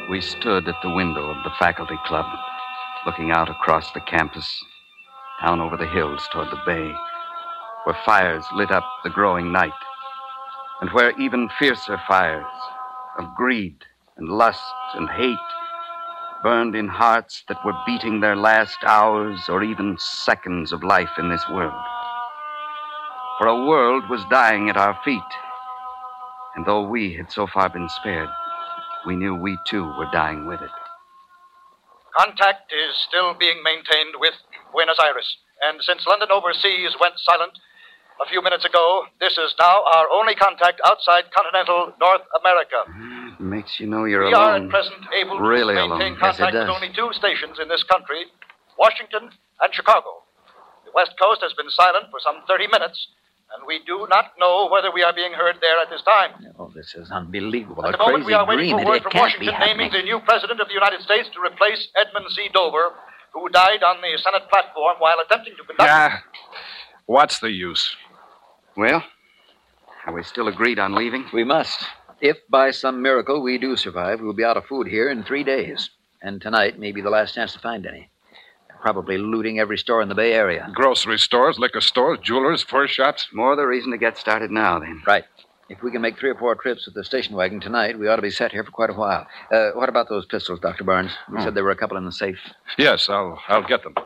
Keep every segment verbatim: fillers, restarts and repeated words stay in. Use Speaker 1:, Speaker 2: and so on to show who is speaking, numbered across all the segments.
Speaker 1: We stood at the window of the faculty club, looking out across the campus, down over the hills toward the bay, where fires lit up the growing night, and where even fiercer fires of greed and lust and hate burned in hearts that were beating their last hours or even seconds of life in this world. For a world was dying at our feet, and though we had so far been spared, we knew we too were dying with it.
Speaker 2: Contact is still being maintained with Buenos Aires, and since London Overseas went silent a few minutes ago, this is now our only contact outside continental North America.
Speaker 1: It makes you know you're
Speaker 2: we
Speaker 1: alone.
Speaker 2: We are at present able
Speaker 1: really
Speaker 2: to maintain
Speaker 1: alone.
Speaker 2: contact
Speaker 1: yes,
Speaker 2: with only two stations in this country, Washington and Chicago. The West Coast has been silent for some thirty minutes, and we do not know whether we are being heard there at this time.
Speaker 3: Oh, this is unbelievable.
Speaker 2: At
Speaker 3: A
Speaker 2: the moment,
Speaker 3: crazy
Speaker 2: we are waiting
Speaker 3: dream.
Speaker 2: for word
Speaker 3: It, it
Speaker 2: from
Speaker 3: can't
Speaker 2: Washington
Speaker 3: be happening.
Speaker 2: naming the new president of the United States to replace Edmund C. Dover, who died on the Senate platform while attempting to conduct...
Speaker 4: Yeah. What's the use?
Speaker 1: Well, are we still agreed on leaving?
Speaker 3: We must. If by some miracle we do survive, we'll be out of food here in three days. And tonight may be the last chance to find any. They're probably looting every store in the Bay Area.
Speaker 4: Grocery stores, liquor stores, jewelers, fur shops.
Speaker 1: More the reason to get started now, then.
Speaker 3: Right. If we can make three or four trips with the station wagon tonight, we ought to be set here for quite a while. Uh, what about those pistols, Doctor Barnes? You
Speaker 1: Oh.
Speaker 3: said there were a couple in the safe.
Speaker 4: Yes, I'll I'll get them.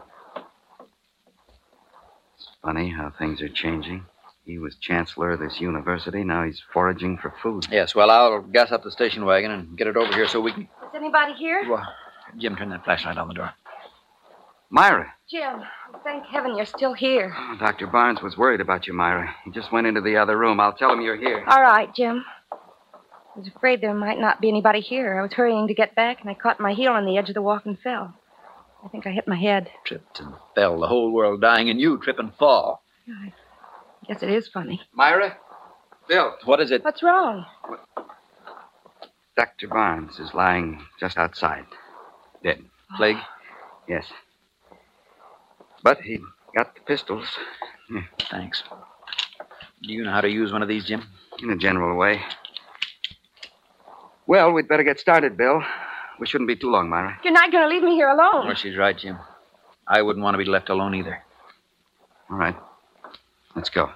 Speaker 1: It's funny how things are changing. He was chancellor of this university. Now he's foraging for food.
Speaker 3: Yes, well, I'll gas up the station wagon and get it over here so we can...
Speaker 5: Is anybody here?
Speaker 3: Well, Jim, turn that flashlight on the door.
Speaker 1: Myra.
Speaker 5: Jim, thank heaven you're still here.
Speaker 1: Oh, Doctor Barnes was worried about you, Myra. He just went into the other room. I'll tell him you're here.
Speaker 5: All right, Jim. I was afraid there might not be anybody here. I was hurrying to get back, and I caught my heel on the edge of the walk and fell. I think I hit my head.
Speaker 3: Tripped and fell, the whole world dying, and you trip and fall.
Speaker 5: I guess it is funny.
Speaker 1: Myra? Bill.
Speaker 3: What is it?
Speaker 5: What's wrong?
Speaker 1: Doctor Barnes is lying just outside. Dead.
Speaker 3: Plague?
Speaker 1: Yes. But he got the pistols. Here.
Speaker 3: Thanks. Do you know how to use one of these, Jim?
Speaker 1: In a general way. Well, we'd better get started, Bill. We shouldn't be too long, Myra.
Speaker 5: You're not going to leave me here alone.
Speaker 3: Oh, she's right, Jim. I wouldn't want to be left alone either.
Speaker 1: All right. Let's go.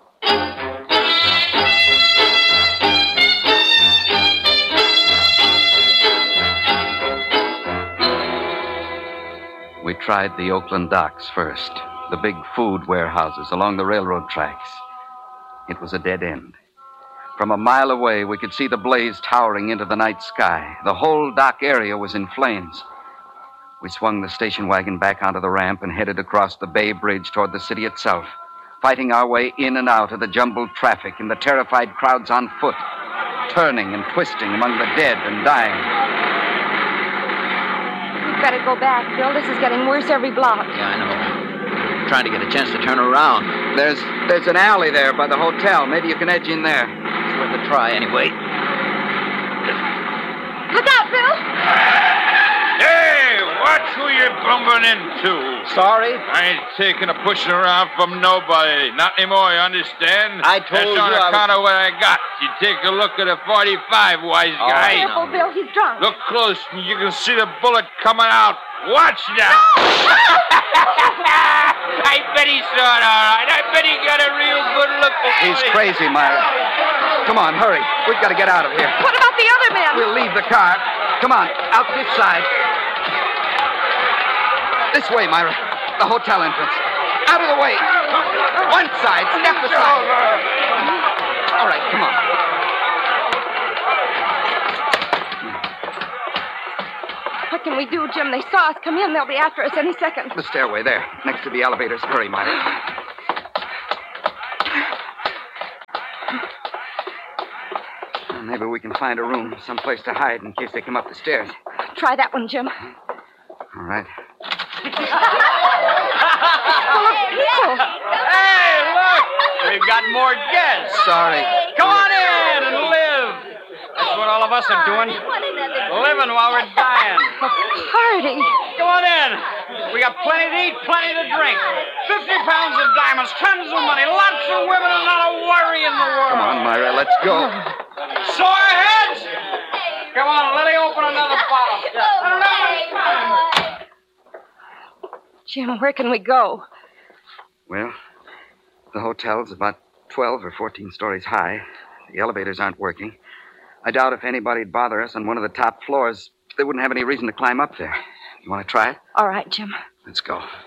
Speaker 1: We tried the Oakland docks first, the big food warehouses along the railroad tracks. It was a dead end. From a mile away, we could see the blaze towering into the night sky. The whole dock area was in flames. We swung the station wagon back onto the ramp and headed across the Bay Bridge toward the city itself, fighting our way in and out of the jumbled traffic and the terrified crowds on foot, turning and twisting among the dead and dying.
Speaker 5: We'd better go back, Bill. This is getting worse every block.
Speaker 3: Yeah, I know. I'm trying to get a chance to turn around.
Speaker 1: There's there's an alley there by the hotel. Maybe you can edge in there.
Speaker 3: It's worth a try anyway.
Speaker 5: Look out, Bill!
Speaker 6: Hey, watch who you're bumping into.
Speaker 3: Sorry?
Speaker 6: I ain't taking a pushing around from nobody. Not anymore, you understand?
Speaker 3: I told
Speaker 6: That's
Speaker 3: you
Speaker 6: on
Speaker 3: I was-
Speaker 6: account of what I got. You take a look at a forty-five, wise
Speaker 3: Oh,
Speaker 6: guy.
Speaker 3: no.
Speaker 5: Careful, Bill. He's drunk.
Speaker 6: Look close, and you can see the bullet coming out. Watch now. I bet he saw it all right. I bet he got a real good look at
Speaker 1: He's
Speaker 6: me.
Speaker 1: crazy, Myra. Come on, hurry. We've got to get out of here.
Speaker 5: What about the other men?
Speaker 1: We'll leave the car. Come on, out this side. This way, Myra. The hotel entrance. Out of the way. One side. Step aside. All right, come on.
Speaker 5: What can we do, Jim? They saw us come in. They'll be after us any second.
Speaker 1: The stairway there, next to the elevators. Hurry, Myra. Well, maybe we can find a room, someplace to hide in case they come up the stairs.
Speaker 5: Try that one, Jim.
Speaker 1: All right.
Speaker 5: Full of people.
Speaker 3: Hey, look! We've got more guests.
Speaker 1: Sorry.
Speaker 3: Come on in and live. That's what all of us are doing. Living while we're dying.
Speaker 5: A party.
Speaker 3: Come on in. We got plenty to eat, plenty to drink. Fifty pounds of diamonds, tons of money, lots of women, and not a worry in the world.
Speaker 1: Come on, Myra, let's go.
Speaker 3: Sore heads? Come on, Lily, open a
Speaker 5: Jim, where can we go?
Speaker 1: Well, the hotel's about twelve or fourteen stories high. The elevators aren't working. I doubt if anybody'd bother us on one of the top floors. They wouldn't have any reason to climb up there. You want to try it?
Speaker 5: All right, Jim.
Speaker 1: Let's go.